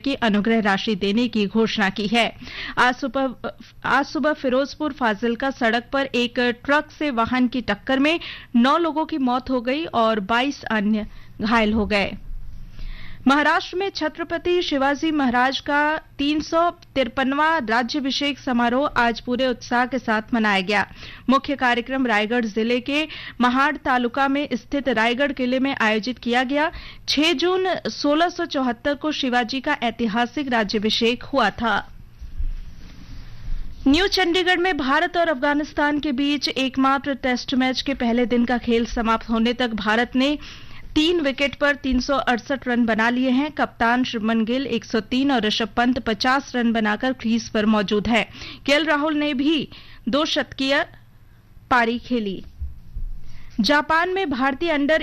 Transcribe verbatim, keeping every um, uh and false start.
की अनुग्रह राशि देने की घोषणा की है। आज सुबह आज सुबह फिरोजपुर फाजिल्का सड़क पर एक ट्रक से वाहन की टक्कर में नौ लोगों की मौत हो गई और बाईस अन्य घायल हो गए। महाराष्ट्र में छत्रपति शिवाजी महाराज का तीन सौ तिरपनवां राज्याभिषेक समारोह आज पूरे उत्साह के साथ मनाया गया। मुख्य कार्यक्रम रायगढ़ जिले के महाड तालुका में स्थित रायगढ़ किले में आयोजित किया गया। छह जून सोलह सौ चौहत्तर को शिवाजी का ऐतिहासिक राज्याभिषेक हुआ था। न्यू चंडीगढ़ में भारत और अफगानिस्तान के बीच एकमात्र टेस्ट मैच के पहले दिन का खेल समाप्त होने तक भारत ने तीन विकेट पर तीन सौ अड़सठ रन बना लिए हैं। कप्तान शुभमन गिल एक सौ तीन और ऋषभ पंत पचास रन बनाकर क्रीज पर मौजूद है। केएल राहुल ने भी दो शतकीय पारी खेली। जापान में भारतीय अंडर